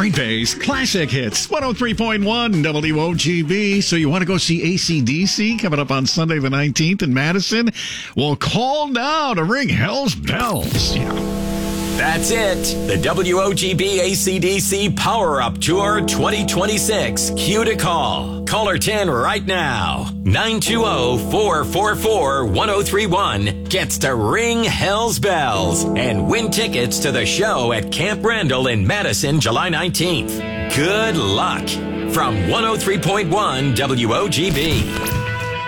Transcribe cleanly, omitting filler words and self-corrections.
Green Bay's classic hits, 103.1 WOGB. So you want to go see AC/DC coming up on Sunday the 19th in Madison? Well, call now to ring Hell's Bells. Yeah. That's it. The WOGB AC/DC Power Up Tour 2026. Cue to call. Caller 10 right now. 920-444-1031 gets to ring Hell's Bells and win tickets to the show at Camp Randall in Madison, July 19th. Good luck from 103.1 WOGB.